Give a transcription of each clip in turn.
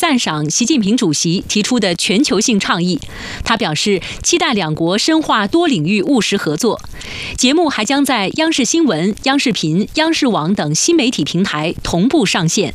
赞赏习近平主席提出的全球性倡议。他表示，期待两国深化多领域务实合作。节目还将在央视新闻、央视频、央视网等新媒体平台同步上线。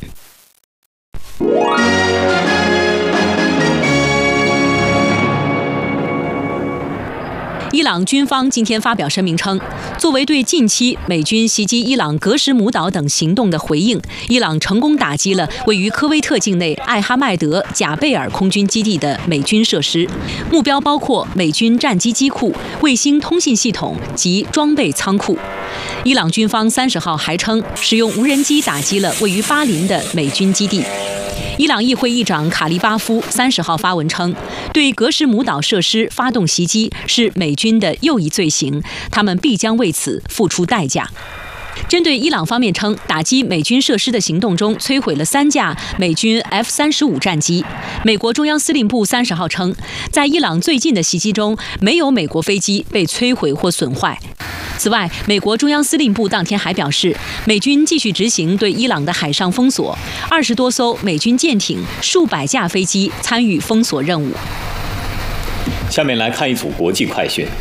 伊朗军方今天发表声明称，作为对近期美军袭击伊朗格什姆岛等行动的回应，伊朗成功打击了位于科威特境内艾哈迈德贾贝尔空军基地的美军设施，目标包括美军战机机库、卫星通信系统及装备仓库。伊朗军方30号还称，使用无人机打击了位于巴林的美军基地。伊朗议会议长卡利巴夫30号发文称，对格什姆岛设施发动袭击是美军的又一罪行，他们必将为此付出代价。针对伊朗方面称，打击美军设施的行动中摧毁了3架美军 F-35战机。美国中央司令部30号称，在伊朗最近的袭击中，没有美国飞机被摧毁或损坏。此外，美国中央司令部当天还表示，美军继续执行对伊朗的海上封锁，20多艘美军舰艇、数百架飞机参与封锁任务。 下面来看一组国际快讯。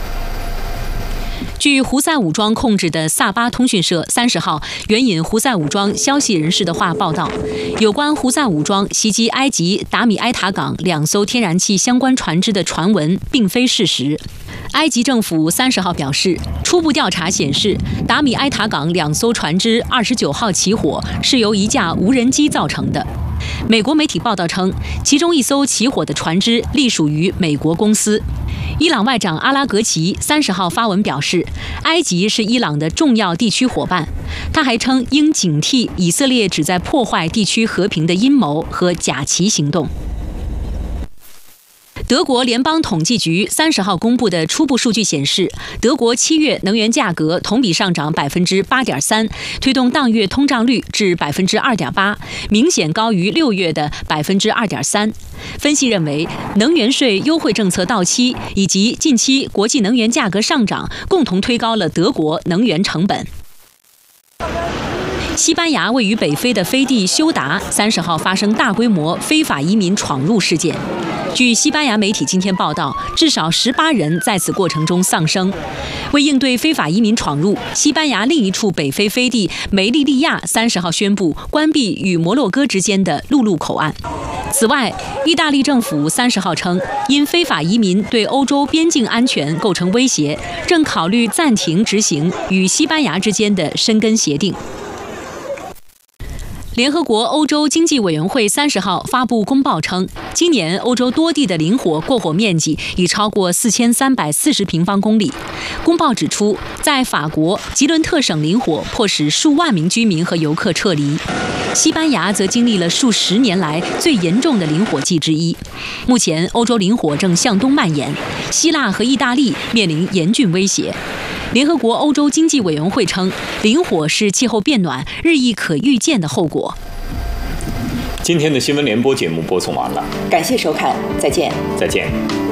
据胡塞武装控制的萨巴通讯社30号援引胡塞武装消息人士的话报道，有关胡塞武装袭击埃及达米埃塔港2艘天然气相关船只的传闻并非事实。埃及政府30号表示，初步调查显示，达米埃塔港2艘船只29号起火是由一架无人机造成的。美国媒体报道称，其中1艘起火的船只隶属于美国公司。伊朗外长阿拉格齐30号发文表示，埃及是伊朗的重要地区伙伴。他还称，应警惕以色列旨在破坏地区和平的阴谋和假旗行动。德国联邦统计局30号公布的初步数据显示，德国7月能源价格同比上涨8.3%，推动当月通胀率至2.8%，明显高于6月的2.3%。分析认为，能源税优惠政策到期以及近期国际能源价格上涨，共同推高了德国能源成本。西班牙位于北非的飞地休达30号发生大规模非法移民闯入事件。据西班牙媒体今天报道，至少18人在此过程中丧生。为应对非法移民闯入，西班牙另一处北非飞地梅利利亚30号宣布关闭与摩洛哥之间的陆路口岸。此外，意大利政府30号称，因非法移民对欧洲边境安全构成威胁，正考虑暂停执行与西班牙之间的申根协定。联合国欧洲经济委员会30号发布公报称，今年欧洲多地的林火过火面积已超过4340平方公里。公报指出，在法国吉伦特省林火迫使数万名居民和游客撤离，西班牙则经历了数十年来最严重的林火季之一。目前，欧洲林火正向东蔓延，希腊和意大利面临严峻威胁。联合国欧洲经济委员会称，林火是气候变暖日益可预见的后果。 今天的新闻联播节目播送完了， 感谢收看，再见。 再见。